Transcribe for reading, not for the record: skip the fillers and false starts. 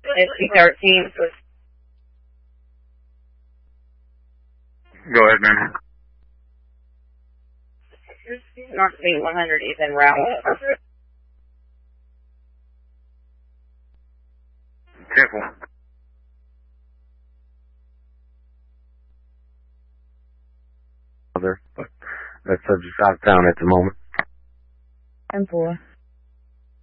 13. Go ahead, man. North Beat 100 is en route. Careful. That subject's out of town at the moment. 10-4.